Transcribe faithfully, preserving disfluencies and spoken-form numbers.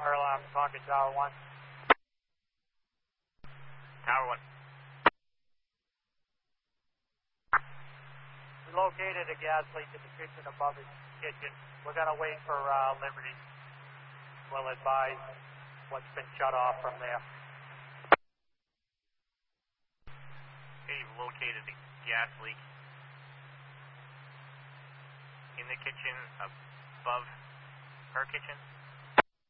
Fire alarm, talking Tower one. Tower one. We located a gas leak in the kitchen above his kitchen. We're going to wait for uh, Liberty. We'll advise what's been shut off from there. Okay, you've located the gas leak in the kitchen above her kitchen.